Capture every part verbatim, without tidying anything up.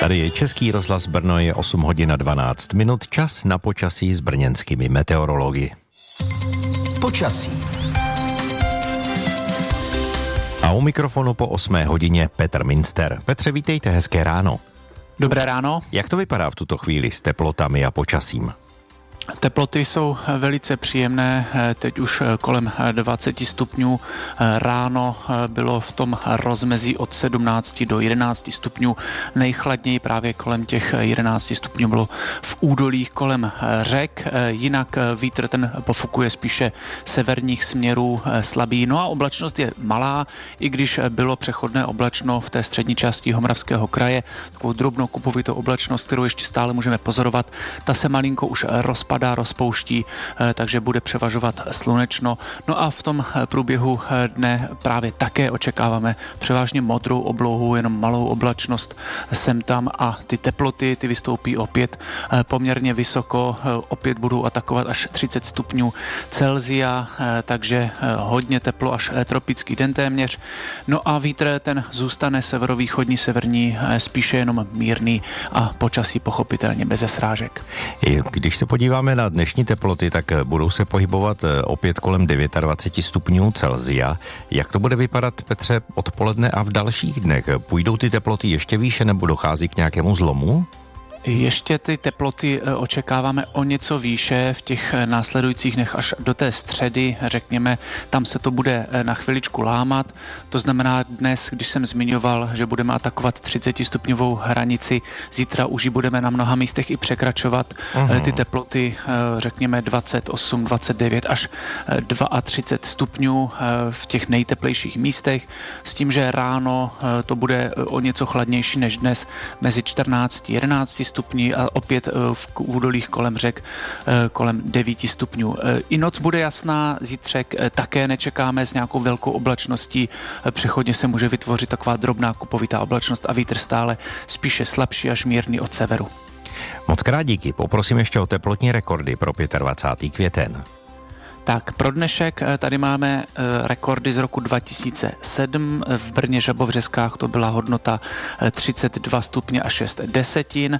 Tady je Český rozhlas Brno, je osm hodin a dvanáct minut, čas na počasí s brněnskými meteorology. Počasí. A u mikrofonu po osmé hodině Petr Minster. Petře, vítejte, hezké ráno. Dobré ráno. Jak to vypadá v tuto chvíli s teplotami a počasím? Teploty jsou velice příjemné, teď už kolem dvacet stupňů. Ráno bylo v tom rozmezí od sedmnácti do jedenácti stupňů. Nejchladněji právě kolem těch jedenácti stupňů bylo v údolích kolem řek. Jinak vítr ten pofukuje spíše severních směrů, slabý. No a oblačnost je malá, i když bylo přechodné oblačno v té střední části Jihomoravského kraje. Takovou drobnou kupovitou oblačnost, kterou ještě stále můžeme pozorovat. Ta se malinko už rozpadá. Padá, rozpouští, takže bude převažovat slunečno. No a v tom průběhu dne právě také očekáváme převážně modrou oblohu, jenom malou oblačnost sem tam a ty teploty, ty vystoupí opět poměrně vysoko, opět budou atakovat až třicet stupňů Celsia, takže hodně teplo, až tropický den téměř. No a vítr ten zůstane severovýchodní, severní, spíše jenom mírný a počasí pochopitelně beze srážek. Když se podíváme na dnešní teploty, tak budou se pohybovat opět kolem dvacet devět stupňů Celsia. Jak to bude vypadat, Petře, odpoledne a v dalších dnech? Půjdou ty teploty ještě výše nebo dochází k nějakému zlomu? Ještě ty teploty očekáváme o něco výše v těch následujících dnech až do té středy, řekněme, tam se to bude na chviličku lámat. To znamená dnes, když jsem zmiňoval, že budeme atakovat třicetistupňovou hranici, zítra už ji budeme na mnoha místech i překračovat. Uhum. Ty teploty, řekněme, dvacet osm, dvacet devět až třicet dva stupňů v těch nejteplejších místech, s tím, že ráno to bude o něco chladnější než dnes, mezi čtrnáct a jedenáct stupní a opět v údolích kolem řek kolem devět stupňů. I noc bude jasná, zítřek také nečekáme s nějakou velkou oblačností. Přechodně se může vytvořit taková drobná kupovitá oblačnost a vítr stále spíše slabší až mírný od severu. Moc krát díky. Poprosím ještě o teplotní rekordy pro dvacátého pátého května. Tak pro dnešek tady máme rekordy z roku dva tisíce sedm. V Brně Žabovřeskách to byla hodnota třicet dva stupně a šest desetin.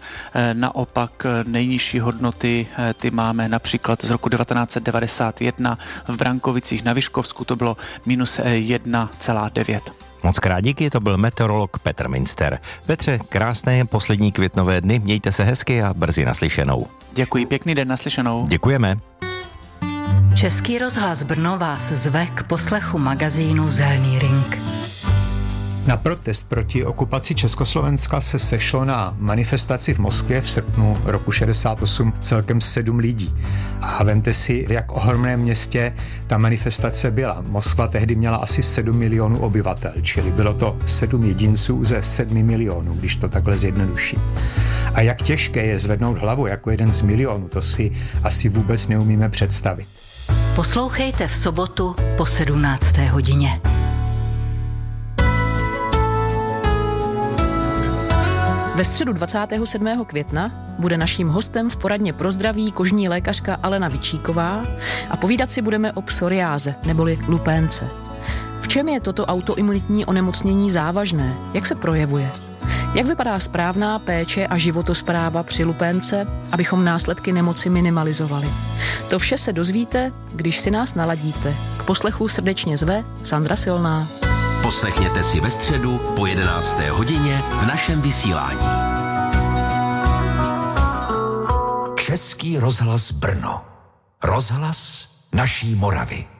Naopak nejnižší hodnoty ty máme například z roku devatenáct set devadesát jedna. V Brankovicích na Vyškovsku to bylo minus jedna celá devět. Moc krát díky, to byl meteorolog Petr Minster. Petře, krásné poslední květnové dny, mějte se hezky a brzy naslyšenou. Děkuji, pěkný den, naslyšenou. Děkujeme. Český rozhlas Brno vás zve k poslechu magazínu Zelný ring. Na protest proti okupaci Československa se sešlo na manifestaci v Moskvě v srpnu roku šedesát osm celkem sedm lidí. A vemte si, v jak ohromném městě ta manifestace byla. Moskva tehdy měla asi sedm milionů obyvatel, čili bylo to sedm jedinců ze sedmi milionů, když to takhle zjednoduší. A jak těžké je zvednout hlavu jako jeden z milionů, to si asi vůbec neumíme představit. Poslouchejte v sobotu po sedmnácté hodině. Ve středu dvacátého sedmého května bude naším hostem v poradně pro zdraví kožní lékařka Alena Vičíková a povídat si budeme o psoriáze neboli lupénce. V čem je toto autoimunitní onemocnění závažné? Jak se projevuje? Jak vypadá správná péče a životospráva při lupénce, abychom následky nemoci minimalizovali? To vše se dozvíte, když si nás naladíte. K poslechu srdečně zve Sandra Silná. Poslechněte si ve středu po jedenácté hodině v našem vysílání. Český rozhlas Brno. Rozhlas naší Moravy.